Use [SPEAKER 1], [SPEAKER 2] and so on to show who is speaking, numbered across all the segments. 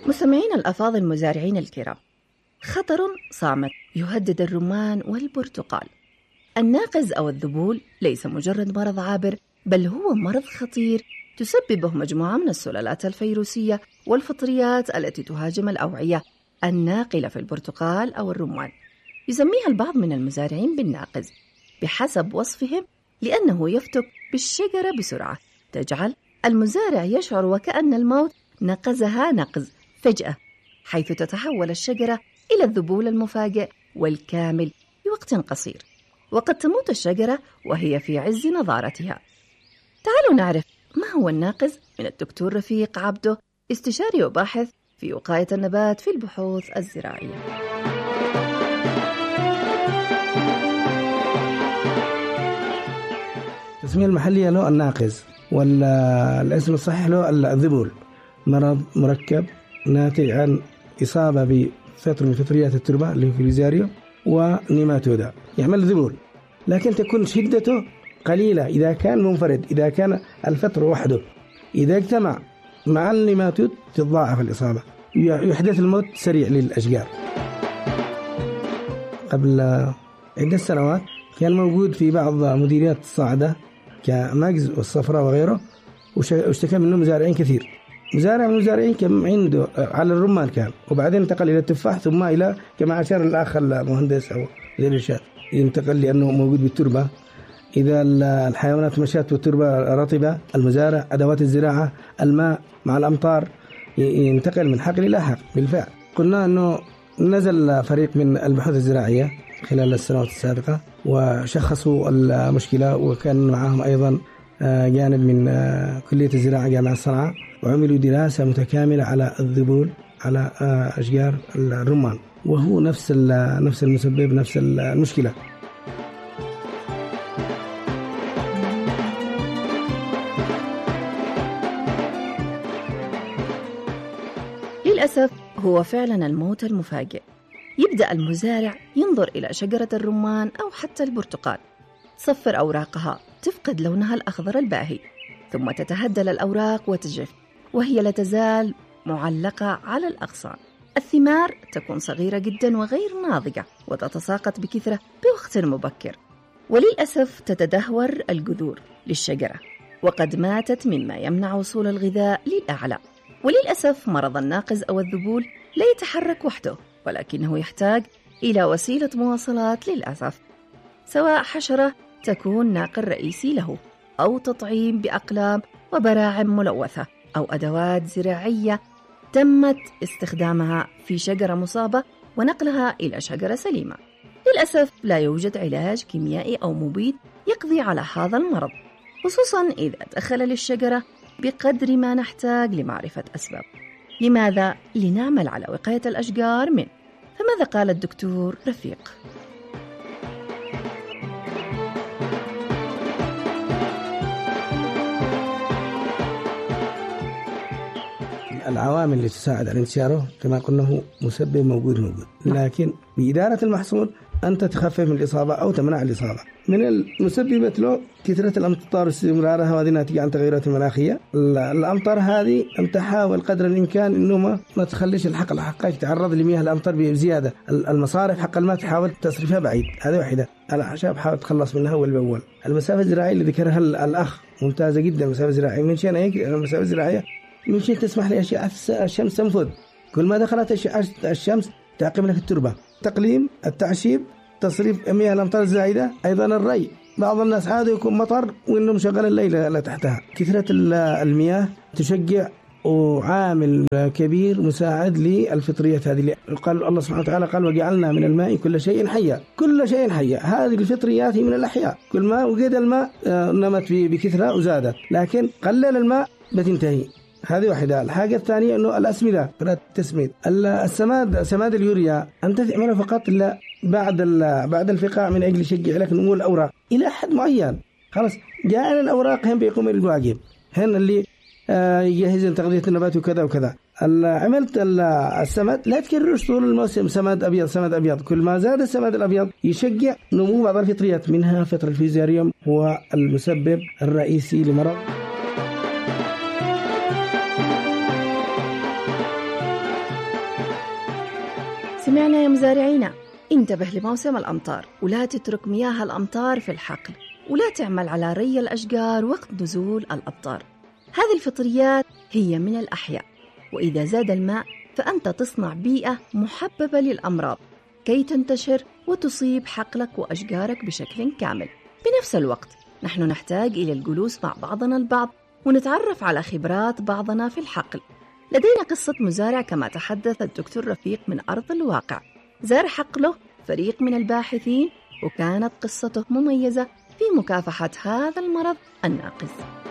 [SPEAKER 1] مستمعين الأفاضل المزارعين الكرام، خطر صامت يهدد الرمان والبرتقال. الناقز أو الذبول ليس مجرد مرض عابر، بل هو مرض خطير تسببه مجموعة من السلالات الفيروسية والفطريات التي تهاجم الأوعية الناقلة في البرتقال أو الرمان. يسميها البعض من المزارعين بالناقز بحسب وصفهم، لأنه يفتك بالشجرة بسرعة تجعل المزارع يشعر وكأن الموت نقزها نقز فجأة، حيث تتحول الشجرة إلى الذبول المفاجئ والكامل في وقت قصير، وقد تموت الشجرة وهي في عز نضارتها. تعالوا نعرف ما هو الناقز من الدكتور رفيق عبده، استشاري وباحث في وقاية النبات في البحوث الزراعية.
[SPEAKER 2] التسمية المحلية له الناقز، والاسم الصحيح له الذبول، مرض مركب ناتج عن إصابة بفطر من فطريات التربة اللي هو فيليزاريو ونيماتودا يعمل ذبول، لكن تكون شدته قليلة إذا كان منفرد، إذا كان الفطر وحده. إذا اجتمع مع النيماتود تتضاعف الإصابة، يحدث الموت سريع للأشجار. قبل عدة سنوات كان موجود في بعض مديريات الصاعدة كماجز والصفراء وغيره، واشتكى منه مزارعين كثير. مزارع من المزارعين كان عنده على الرمان كان، وبعدين انتقل إلى التفاح، ثم إلى كما أشار الأخ المهندس أو الإرشاد ينتقل لأنه موجود بالتربة. إذا الحيوانات مشات والتربة رطبة، المزارع أدوات الزراعة الماء مع الأمطار ينتقل من حقل إلى حقل. بالفعل قلنا أنه نزل فريق من البحوث الزراعية خلال السنوات السابقة وشخصوا المشكلة، وكان معهم أيضا جانب من كلية الزراعة جامعة صنعاء، وعملوا دراسة متكاملة على الذبول على أشجار الرمان، وهو نفس المسبب، نفس المشكلة.
[SPEAKER 1] للأسف هو فعلا الموت المفاجئ. يبدأ المزارع ينظر إلى شجرة الرمان أو حتى البرتقال، تصفر أوراقها، تفقد لونها الأخضر الباهي، ثم تتهدل الأوراق وتجف، وهي لا تزال معلقة على الأغصان. الثمار تكون صغيرة جدا وغير ناضجة، وتتساقط بكثرة بوقت مبكر، وللأسف تتدهور الجذور للشجرة، وقد ماتت مما يمنع وصول الغذاء للأعلى. وللأسف مرض الناقز أو الذبول لا يتحرك وحده، ولكنه يحتاج إلى وسيلة مواصلات للأسف، سواء حشرة تكون ناقل رئيسي له، أو تطعيم بأقلام وبراعم ملوثة، أو أدوات زراعية تمت استخدامها في شجرة مصابة ونقلها إلى شجرة سليمة. للأسف لا يوجد علاج كيميائي أو مبيد يقضي على هذا المرض، خصوصاً إذا دخل للشجرة بقدر ما نحتاج لمعرفة أسباب. لماذا؟ لنعمل على وقاية الأشجار منه. فماذا قال الدكتور رفيق؟
[SPEAKER 2] العوامل اللي تساعد على انتشاره كما قلنا هو مسبب موجود، لكن بإدارة المحصول أنت تخفف من الإصابة أو تمنع الإصابة. من المسببات له كثرة الأمطار واستمرارها، وهذه ناتجة عن تغيرات المناخية. الأمطار هذه أنت حاول قدر الإمكان إنه ما تخليش الحقل حقك يتعرض لمياه الأمطار بزيادة. المصارف حق الماء تحاول تصرفها بعيد، هذه واحدة. الأعشاب حاول تخلص منها أول بأول. المسافة الزراعية اللي ذكرها الأخ ممتازة جدا. المسافة الزراعية من شأن المسافة الزراعية من شيء تسمح لأشعة الشمس تنفذ، كل ما دخلت أشعة الشمس تعقم لك التربة. تقليم، التعشيب، تصريف مياه الأمطار الزايدة، أيضا الري. بعض الناس عادة يكون مطر وإنه مشغل الليل لا تحتها. كثرة المياه تشجع وعامل كبير مساعد للفطريات هذه. قال الله سبحانه وتعالى قال وجعلنا من الماء كل شيء حيا. كل شيء حيا، هذه الفطريات من الأحياء. كل ما وجد الماء نمت بكثرة وزادت، لكن قلل الماء بتنتهي. هذه واحدة. الحاجة الثانية إنه الأسمدة، التسميد، سماد اليوريا أنت تعمله فقط بعد الفقاع من أجل يشجع لك نمو الأوراق إلى حد معين. خلاص جاءنا الأوراق هم بيقوم الواجب، هن اللي يجهز تغذية النبات وكذا وكذا. عملت السماد لا تكررش طول الموسم سماد أبيض. كل ما زاد السماد الأبيض يشجع نمو بعض الفطريات، منها فطر الفيزاريوم هو المسبب الرئيسي لمرض
[SPEAKER 1] سمعنا يا مزارعينا، انتبه لموسم الأمطار ولا تترك مياه الأمطار في الحقل، ولا تعمل على ري الأشجار وقت نزول الأمطار. هذه الفطريات هي من الأحياء، وإذا زاد الماء فأنت تصنع بيئة محببة للأمراض كي تنتشر وتصيب حقلك وأشجارك بشكل كامل. بنفس الوقت نحن نحتاج إلى الجلوس مع بعضنا البعض ونتعرف على خبرات بعضنا في الحقل. لدينا قصة مزارع كما تحدث الدكتور رفيق من أرض الواقع. زار حقله فريق من الباحثين، وكانت قصته مميزة في مكافحة هذا المرض الناقص.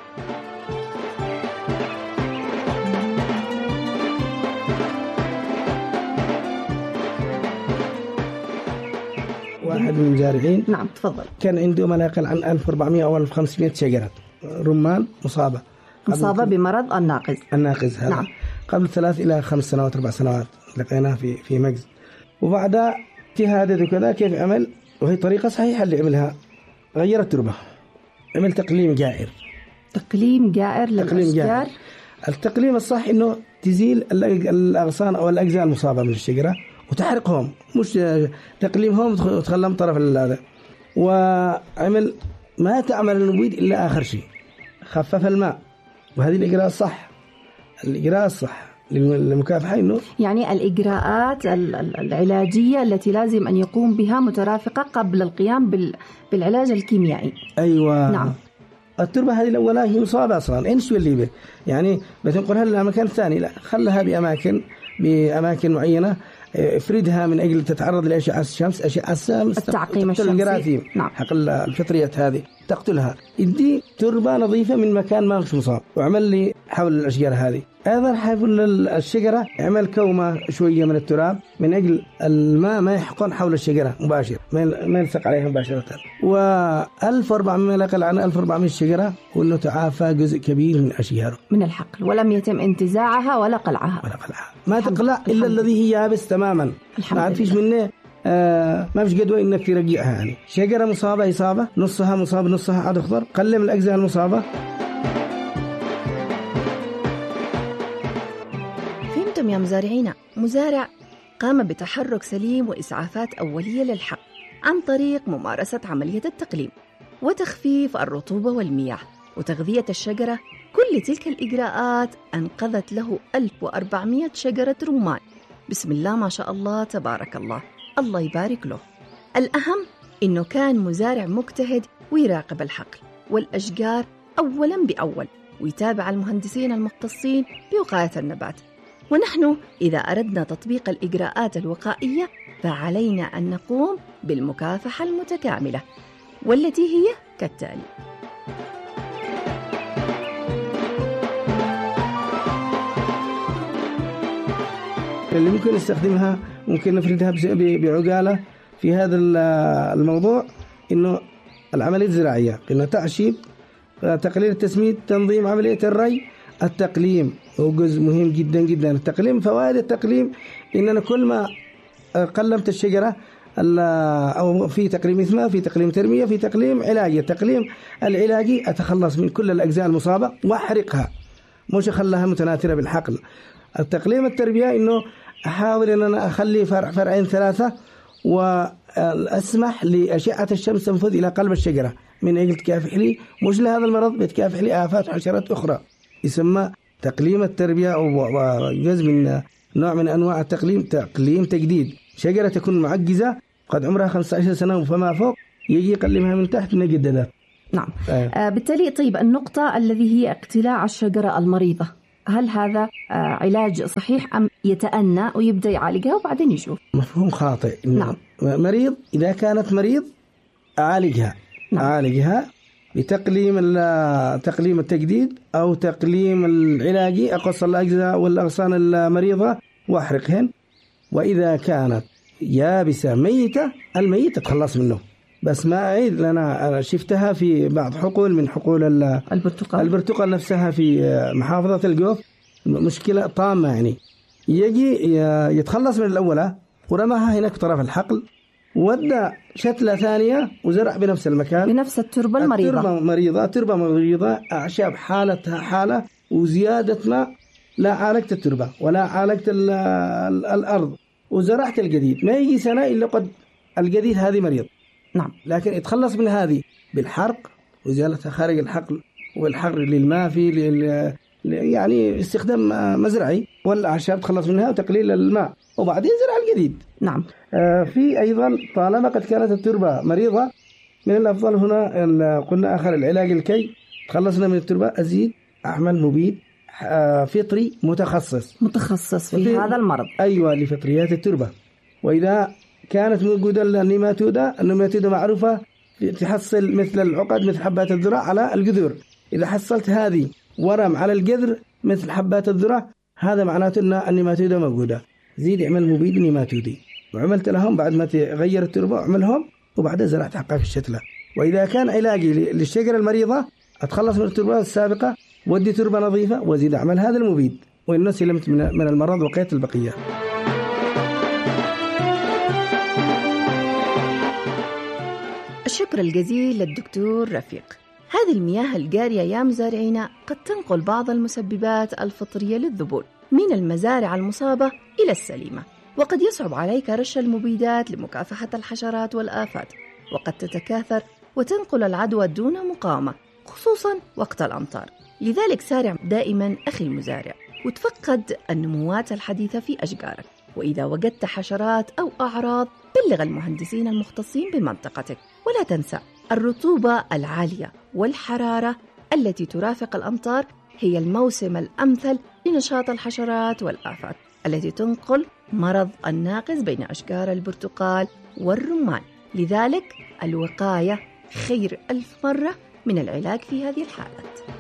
[SPEAKER 2] واحد من المزارعين
[SPEAKER 1] نعم تفضل.
[SPEAKER 2] كان عنده ما لا يقل عن 1400 أو 1500 شجرة رمان مصابة
[SPEAKER 1] بمرض الناقص
[SPEAKER 2] هذا. نعم. قبل 3 إلى 5 سنوات 4 سنوات لقيناه في مجز. وبعد اجتهاد وكذا كيف عمل، وهي طريقة صحيحة اللي عملها، غير التربة، عمل تقليم جائر للأشجار. التقليم الصح إنه تزيل الأغصان أو الأجزاء المصابة من الشجرة وتحرقهم، مش تقليمهم وتخلهم طرف هذا. وعمل ما تعمل المبيد إلا آخر شيء، خفف الماء. وهذه الإجراء الصح للمكافحة، إنه
[SPEAKER 1] يعني الإجراءات العلاجية التي لازم أن يقوم بها مترافقة قبل القيام بالعلاج الكيميائي.
[SPEAKER 2] أيوة.
[SPEAKER 1] نعم.
[SPEAKER 2] التربة هذه الأولى هي مصابة أصلا، إيش اللي به يعني بتنقلها لمكان ثاني؟ لا، خلها بأماكن معينة، افردها من أجل تتعرض لأشعة الشمس، أشعة الشمس
[SPEAKER 1] التعقيم الشمسي.
[SPEAKER 2] نعم. حقل الفطريات هذه تقتلها. إدي تربة نظيفة من مكان ما مش مصاب، وعمل لي حول الأشجار هذه. أيضا حول الشجرة عمل كومة شوية من التراب من أجل الماء ما يحقن حول الشجرة مباشر، ما يلصق عليها مباشرة. و1400 ما يقل عن 1400 شجرة، وإنه تعافى جزء كبير من أشجاره
[SPEAKER 1] من الحقل، ولم يتم انتزاعها ولا قلعها.
[SPEAKER 2] ما تقلع إلا الذي هي يابس تماما، ما فيش منه ما فيش قدوة إنك ترجعها. يعني شجرة مصابة إصابة، نصها مصاب نصها عاد أخضر، قلم الأجزاء المصابة.
[SPEAKER 1] فهمتم يا مزارعينا؟ مزارع قام بتحرك سليم وإسعافات أولية للحقل عن طريق ممارسة عملية التقليم وتخفيف الرطوبة والمياه وتغذية الشجرة. كل تلك الإجراءات أنقذت له 1400 شجرة رمان. بسم الله ما شاء الله تبارك الله، الله يبارك له. الأهم إنه كان مزارع مجتهد ويراقب الحقل والأشجار أولاً بأول، ويتابع المهندسين المختصين بوقاية النبات. ونحن إذا أردنا تطبيق الإجراءات الوقائية فعلينا أن نقوم بالمكافحة المتكاملة، والتي هي كالتالي:
[SPEAKER 2] اللي ممكن نستخدمها، ممكن نفردها بعقالة في هذا الموضوع، إنه العملية الزراعية، إنه تعشيب، تقليل التسميد، تنظيم عملية الري. التقليم هو جزء مهم جدا جدا. التقليم، فوائد التقليم إننا كل ما قلمت الشجرة، أو في تقليم إثمار، في تقليم ترمية، في تقليم علاجي. التقليم العلاجي أتخلص من كل الأجزاء المصابة وأحرقها، مش أخليها متناثرة بالحقل. التقليم التربية إنه أحاول أن أنا أخلي فرعين 3 وأسمح لأشعة الشمس تنفذ إلى قلب الشجرة من أجل تكافح لي مش لهذا المرض، بتكافح لي آفات وحشرات أخرى. يسمى تقليم التربية، أو جزء من نوع من أنواع التقليم، تقليم تجديد. شجرة تكون معجزة قد عمرها 15 سنة فما فوق، يجي يقلمها من تحت نجددها.
[SPEAKER 1] نعم. بالتالي طيب، النقطة الذي هي اقتلاع الشجرة المريضة، هل هذا علاج صحيح أم يتأنى ويبدأ يعالجها وبعدين يشوف؟
[SPEAKER 2] مفهوم خاطئ.
[SPEAKER 1] نعم.
[SPEAKER 2] مريض إذا كانت مريض أعالجها. نعم. أعالجها بتقليم التجديد أو تقليم العلاجي، أقص الأجزاء والأغصان المريضة وأحرقهن. وإذا كانت يابسة ميتة، الميت تخلص منه. بس ما أعيد، أنا شفتها في بعض حقول من حقول البرتقال نفسها في محافظة الجوف، مشكلة طامة. يعني يجي يتخلص من الأولى ورماها هناك طرف الحقل، ودى شتلة ثانية وزرع بنفس المكان،
[SPEAKER 1] بنفس التربة المريضة.
[SPEAKER 2] تربة مريضة، أعشاب حالتها حالة وزيادة ماء. لا عالجت التربة ولا عالجت الأرض وزرعت الجديد، ما يجي سنة إلا قد الجديد هذه مريض.
[SPEAKER 1] نعم.
[SPEAKER 2] لكن يتخلص من هذه بالحرق وإزالتها خارج الحقل، والحقل للماء في يعني استخدام مزرعي، والأعشاب تخلص منها وتقليل الماء، وبعدين زرع الجديد.
[SPEAKER 1] نعم.
[SPEAKER 2] في أيضا طالما قد كانت التربة مريضة، من الأفضل هنا قلنا آخر العلاج الكي تخلصنا من التربة، أزيد أعمل مبيد فطري متخصص
[SPEAKER 1] في هذا المرض.
[SPEAKER 2] أيوة، لفطريات التربة. وإذا كانت موجودة النيماتودا معروفة تحصل مثل العقد مثل حبات الذرة على الجذور، إذا حصلت هذه ورم على الجذر مثل حبات الذرة، هذا معناته أن النيماتودا موجودة. زيد اعمل مبيد نيماتودي، وعملت لهم بعد ما تغير التربة اعملهم، وبعدها زرعت حقها في الشتلة. وإذا كان علاجي للشجرة المريضة أتخلص من التربة السابقة، ودي تربة نظيفة، وزيد أعمل هذا المبيد، وإن سلمت من المرض وقيت البقية.
[SPEAKER 1] الشكر الجزيل للدكتور رفيق. هذه المياه الجارية يا مزارعينا قد تنقل بعض المسببات الفطرية للذبول من المزارع المصابة إلى السليمة، وقد يصعب عليك رش المبيدات لمكافحة الحشرات والآفات، وقد تتكاثر وتنقل العدوى دون مقاومة، خصوصا وقت الأمطار. لذلك سارع دائما أخي المزارع وتفقد النموات الحديثة في أشجارك، وإذا وجدت حشرات أو أعراض بلغ المهندسين المختصين بمنطقتك. ولا تنسى الرطوبة العالية والحرارة التي ترافق الأمطار هي الموسم الأمثل لنشاط الحشرات والآفات التي تنقل مرض الناقص بين أشجار البرتقال والرمان. لذلك الوقاية خير 1000 مرة من العلاج في هذه الحالات.